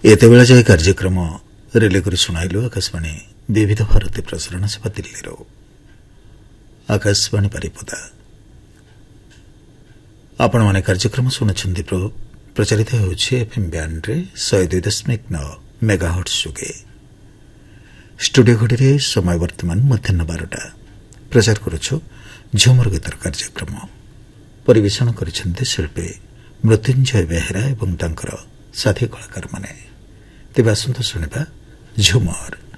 ଏତେବେଳେ ଯାଏ କାର୍ଯ୍ୟକ୍ରମ ରିଲେ କରି ଶୁଣାଇଲୁ ଆକାଶବାଣୀ ବିବିଧ ଭାରତୀ ପ୍ରସାରଣ ସେବା ଦିଲ୍ଲୀର ଆକାଶବାଣୀ ବାରିପଦା। ଆପଣମାନେ କାର୍ଯ୍ୟକ୍ରମ ଶୁଣୁଛନ୍ତି ପ୍ରଚାରିତ ହେଉଛି ଏଫ୍ଏମ୍ ବ୍ୟାଣ୍ଡରେ 102.9 ମେଗାହର୍ଟ୍ଜ ଯୋଗେ। ଷ୍ଟୁଡିଓ ଘଡ଼ିରେ ସମୟ ବର୍ତ୍ତମାନ ମଧ୍ୟାହ୍ନ 12ଟା। ପ୍ରଚାର କରୁଛୁ ଝୁମର ଗୀତର କାର୍ଯ୍ୟକ୍ରମ। ପରିବେଷଣ କରିଛନ୍ତି ଶିଳ୍ପୀ ମୃତ୍ୟୁଞ୍ଜୟ ବେହେରା ଏବଂ ତାଙ୍କର ସାଥୀ କଳାକାରମାନେ। ତେବେ ଆସନ୍ତୁ ଶୁଣିବା ଝୁମର।